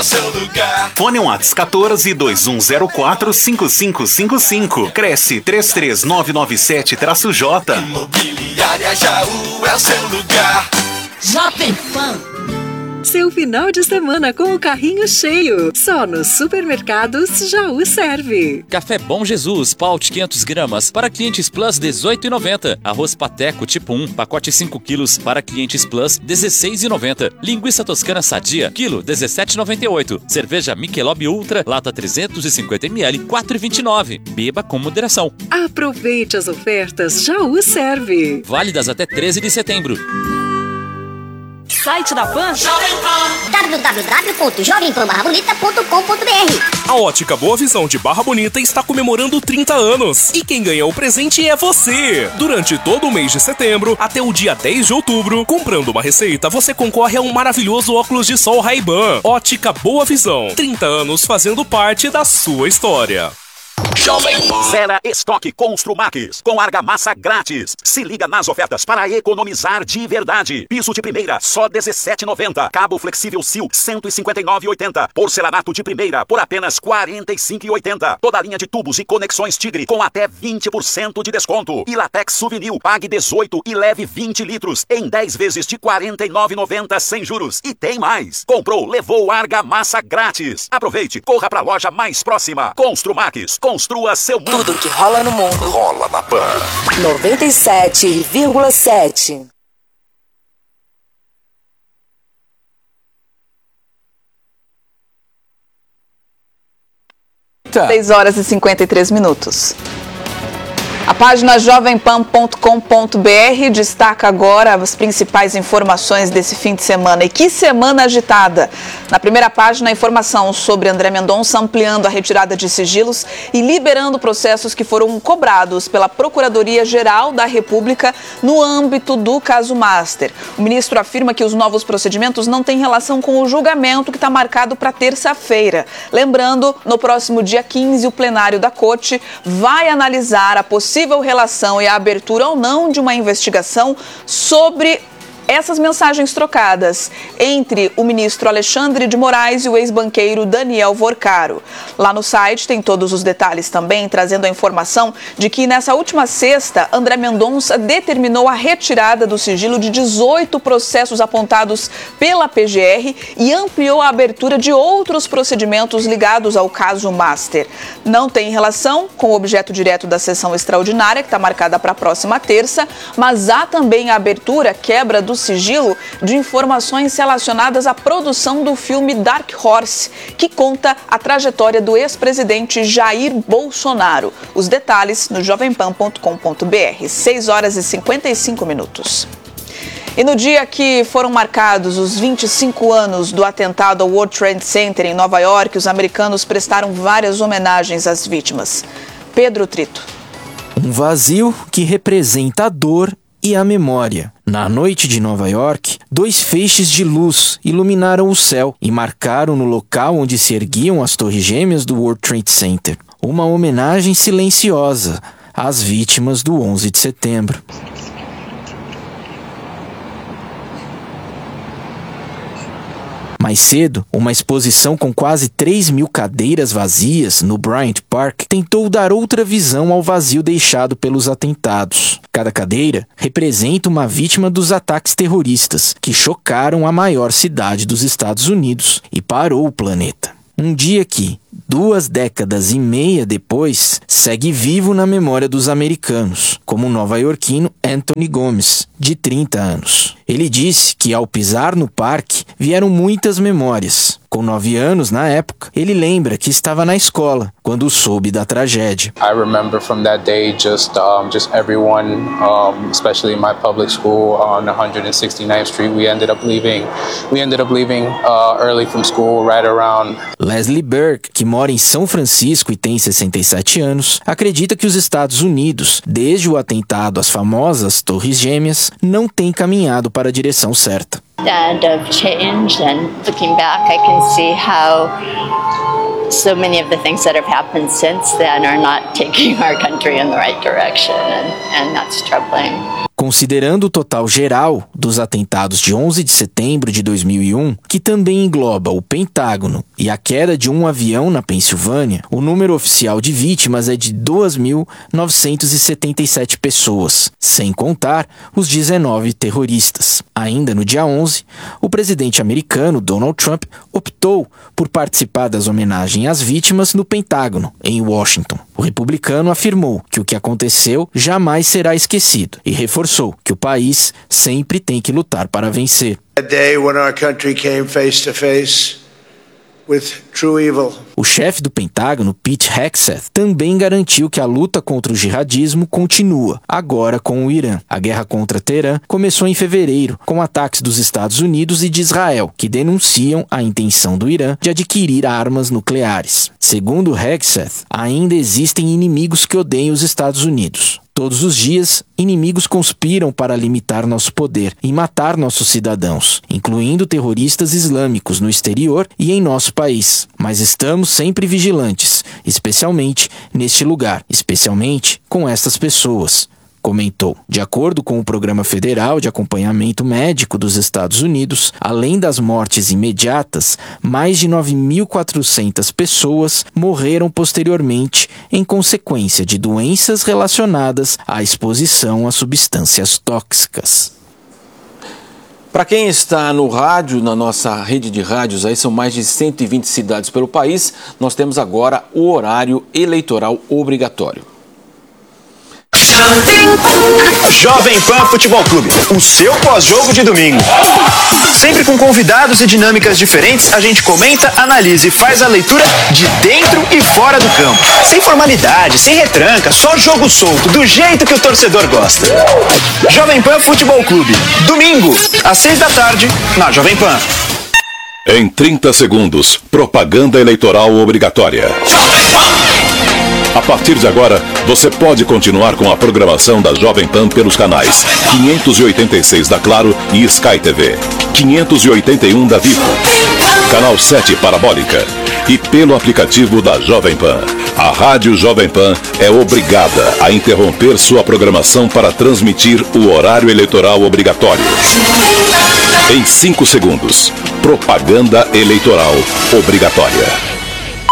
o seu lugar. Fone Whats 14-2104-5555. Cresce 33997-J. Imobiliária Jaú é o seu lugar. Jovem Pan. Seu final de semana com o carrinho cheio. Só nos supermercados Jaú serve. Café Bom Jesus, paute 500 gramas. Para clientes Plus, R$18,90. Arroz Pateco tipo 1, pacote 5 quilos. Para clientes Plus, R$16,90. Linguiça toscana sadia, quilo, R$17,98. Cerveja Michelob Ultra, lata 350ml, R$4,29. Beba com moderação. Aproveite as ofertas Jaú serve. Válidas até 13 de setembro. Site da Pan. www.jovempan-bonita.com.br. A Ótica Boa Visão de Barra Bonita está comemorando 30 anos. E quem ganha o presente é você. Durante todo o mês de setembro, até o dia 10 de outubro, comprando uma receita, você concorre a um maravilhoso óculos de sol Ray-Ban. Ótica Boa Visão. 30 anos fazendo parte da sua história. Zera estoque Construmax com argamassa grátis. Se liga nas ofertas para economizar de verdade. Piso de primeira, só R$17,90. Cabo flexível Sil, R$159,80. Porcelanato de primeira, por apenas R$45,80. Toda a linha de tubos e conexões Tigre com até 20% de desconto. E Latex Souvenir, pague 18 e leve 20 litros em 10 vezes de R$49,90 sem juros. E tem mais. Comprou, levou argamassa grátis. Aproveite, corra para a loja mais próxima. Construmax. Construa seu mundo. Tudo que rola no mundo rola na Pan 97,7. Tá. 6 horas e 53 minutos. A página jovempan.com.br destaca agora as principais informações desse fim de semana. E que semana agitada! Na primeira página, a informação sobre André Mendonça ampliando a retirada de sigilos e liberando processos que foram cobrados pela Procuradoria-Geral da República no âmbito do caso Master. O ministro afirma que os novos procedimentos não têm relação com o julgamento que está marcado para terça-feira. Lembrando, no próximo dia 15, o plenário da Corte vai analisar a possível relação e a abertura ou não de uma investigação sobre essas mensagens trocadas entre o ministro Alexandre de Moraes e o ex-banqueiro Daniel Vorcaro. Lá no site tem todos os detalhes também, trazendo a informação de que nessa última sexta, André Mendonça determinou a retirada do sigilo de 18 processos apontados pela PGR e ampliou a abertura de outros procedimentos ligados ao caso Master. Não tem relação com o objeto direto da sessão extraordinária, que está marcada para a próxima terça, mas há também a abertura, quebra do sigilo de informações relacionadas à produção do filme Dark Horse, que conta a trajetória do ex-presidente Jair Bolsonaro. Os detalhes no jovempan.com.br. 6 horas e 55 minutos. E no dia que foram marcados os 25 anos do atentado ao World Trade Center em Nova York, os americanos prestaram várias homenagens às vítimas. Pedro Trito. Um vazio que representa a dor e a memória. Na noite de Nova York, 2 feixes de luz iluminaram o céu e marcaram no local onde se erguiam as torres gêmeas do World Trade Center uma homenagem silenciosa às vítimas do 11 de setembro. Mais cedo, uma exposição com quase 3.000 cadeiras vazias no Bryant Park tentou dar outra visão ao vazio deixado pelos atentados. Cada cadeira representa uma vítima dos ataques terroristas que chocaram a maior cidade dos Estados Unidos e parou o planeta. Um dia que, 2 décadas e meia depois, segue vivo na memória dos americanos, como o nova-iorquino Anthony Gomes, de 30 anos. Ele disse que, ao pisar no parque, vieram muitas memórias. Com 9 anos, na época, ele lembra que estava na escola, quando soube da tragédia. I remember from that day just everyone, especially in my public school on 169th Street, we ended up leaving early from school right around. Leslie Burke, que mora em São Francisco e tem 67 anos, acredita que os Estados Unidos, desde o atentado às famosas Torres Gêmeas, não têm caminhado para a direção certa. And of change, and looking back, I can see how so many of the things that have happened since then are not taking our country in the right direction, and that's troubling. Considerando o total geral dos atentados de 11 de setembro de 2001, que também engloba o Pentágono e a queda de um avião na Pensilvânia, o número oficial de vítimas é de 2.977 pessoas, sem contar os 19 terroristas. Ainda no dia 11, o presidente americano Donald Trump optou por participar das homenagens às vítimas no Pentágono, em Washington. O republicano afirmou que o que aconteceu jamais será esquecido e reforçou que o país sempre tem que lutar para vencer. A day when our country came face to face with true evil. O chefe do Pentágono, Pete Hegseth, também garantiu que a luta contra o jihadismo continua, agora com o Irã. A guerra contra Teherã começou em fevereiro, com ataques dos Estados Unidos e de Israel, que denunciam a intenção do Irã de adquirir armas nucleares. Segundo Hegseth, ainda existem inimigos que odeiam os Estados Unidos. Todos os dias, inimigos conspiram para limitar nosso poder e matar nossos cidadãos, incluindo terroristas islâmicos no exterior e em nosso país. Mas estamos sempre vigilantes, especialmente neste lugar, especialmente com estas pessoas, comentou. De acordo com o Programa Federal de Acompanhamento Médico dos Estados Unidos, além das mortes imediatas, mais de 9.400 pessoas morreram posteriormente em consequência de doenças relacionadas à exposição a substâncias tóxicas. Para quem está no rádio, na nossa rede de rádios, aí são mais de 120 cidades pelo país, nós temos agora o horário eleitoral obrigatório. Jovem Pan Futebol Clube, o seu pós-jogo de domingo. Sempre com convidados e dinâmicas diferentes, a gente comenta, analisa e faz a leitura de dentro e fora do campo. Sem formalidade, sem retranca, só jogo solto, do jeito que o torcedor gosta. Jovem Pan Futebol Clube, domingo, às 6 da tarde, na Jovem Pan. Em 30 segundos, propaganda eleitoral obrigatória. A partir de agora, você pode continuar com a programação da Jovem Pan pelos canais 586 da Claro e Sky TV, 581 da Vivo, Canal 7 Parabólica e pelo aplicativo da Jovem Pan. A Rádio Jovem Pan é obrigada a interromper sua programação para transmitir o horário eleitoral obrigatório. Em 5 segundos, propaganda eleitoral obrigatória.